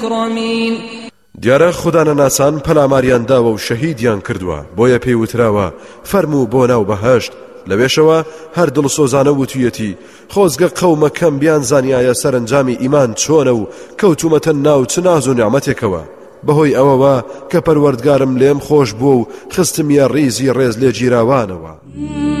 المكرمين. دیارە خودانەناسان پەلاماریان داوە و شەهیدیان کردووە بۆیە پێی وتراوە فەرموو بۆ ناو بەهەشت. لەوێشەوە هەر دڵسۆزانە وتویەتی خۆزگە قەومەکەم بیان زانیایە سەرنجامی ئیمان چۆنە و کەوتومەتە ناو چ ناز و نیعمەتێکەوە بەهۆی ئەوەوە کە پەروەردگارم لێم خۆش بووە و خستمیە ڕیزی ڕێز لێ گیراوانەوە.